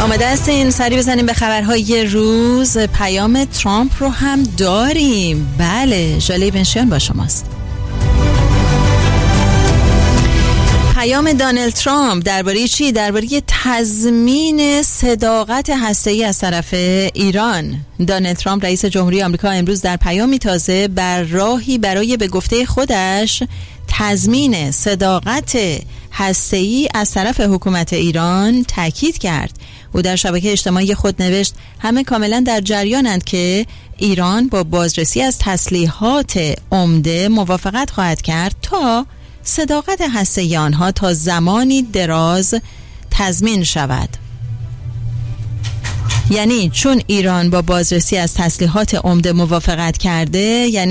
آماده هستین سری بزنیم به خبرهای روز؟ پیام ترامپ رو هم داریم. بله، ژاله بنشیان با شماست. پیام دونالد ترامپ درباره چی؟ درباره تضمین صداقت هسته‌ای از طرف ایران. دونالد ترامپ رئیس جمهوری آمریکا امروز در پیامی تازه بر راهی برای به گفته خودش تضمین صداقت هسته‌ای از طرف حکومت ایران تاکید کرد. او در شبکه اجتماعی خود نوشت همه کاملا در جریانند که ایران با بازرسی از تسلیحات عمده موافقت خواهد کرد تا صداقت هسته‌ای آنها تا زمانی دراز تضمین شود. یعنی چون ایران با بازرسی از تسلیحات عمده موافقت کرده، یعنی